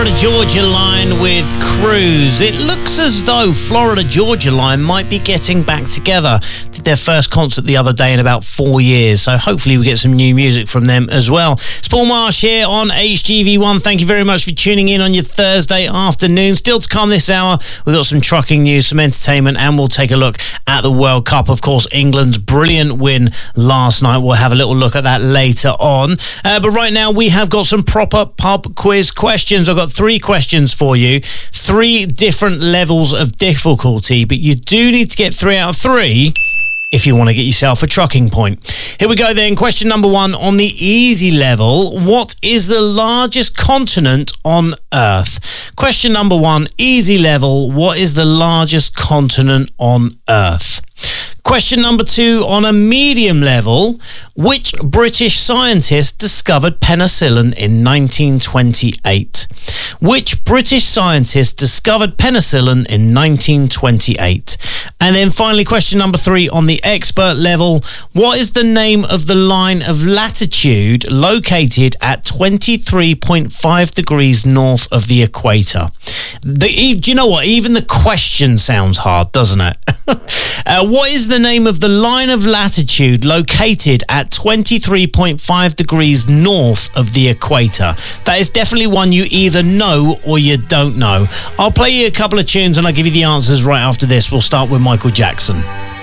Florida-Georgia Line with Cruise. It looks as though Florida-Georgia Line might be getting back together. Did their first concert the other day in about 4 years, so hopefully we get some new music from them as well. It's Paul Marsh here on HGV1. Thank you very much for tuning in on your Thursday afternoon. Still to come this hour, we've got some trucking news, some entertainment, and we'll take a look at the World Cup. Of course, England's brilliant win last night. We'll have a little look at that later on. But right now, we have got some proper pub quiz questions. I've got 3 questions for you, 3 different levels of difficulty, but you do need to get 3 out of 3 if you want to get yourself a trucking point. Here we go then. Question number 1 on the easy level. What is the largest continent on Earth? Question number 1, easy level. What is the largest continent on Earth? Question number 2 on a medium level. Which British scientist discovered penicillin in 1928? Which British scientist discovered penicillin in 1928? And then finally, question number 3 on the expert level. What is the name of the line of latitude located at 23.5 degrees north of the equator? Do you know what? Even the question sounds hard, doesn't it? What is the name of the line of latitude located at 23.5 degrees north of the equator? That is definitely one you either know or you don't know. I'll play you a couple of tunes and I'll give you the answers right after this. We'll start with Michael Jackson.